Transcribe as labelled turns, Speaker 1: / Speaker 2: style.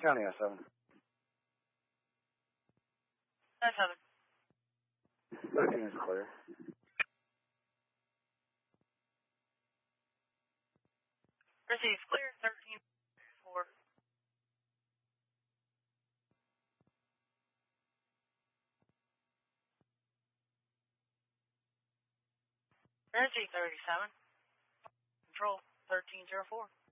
Speaker 1: County I-7.
Speaker 2: I-7.
Speaker 1: 13 is clear.
Speaker 2: Receive clear, 13-4. Energy 37. Control 1304.